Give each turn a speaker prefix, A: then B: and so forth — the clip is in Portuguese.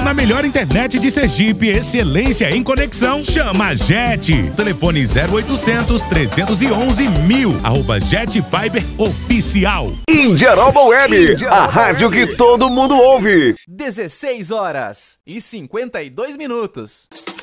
A: na melhor internet de Sergipe, excelência em conexão. Chama a Jet. Telefone 0800 311 1000. @Jet Fiber Oficial.
B: Indiaroba Web, a rádio que todo mundo ouve.
C: 16 horas e 52 minutos.